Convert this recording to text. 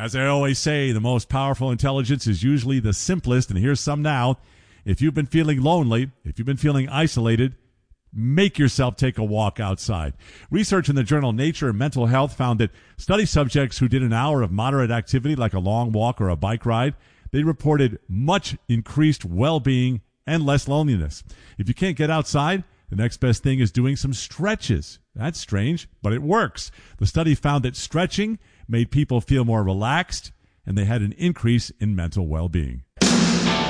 As I always say, the most powerful intelligence is usually the simplest, and here's some now. If you've been feeling lonely, if you've been feeling isolated, make yourself take a walk outside. Research in the journal Nature Mental Health found that study subjects who did an hour of moderate activity like a long walk or a bike ride, they reported much increased well-being and less loneliness. If you can't get outside, the next best thing is doing some stretches. That's strange, but it works. The study found that stretching made people feel more relaxed, and they had an increase in mental well-being.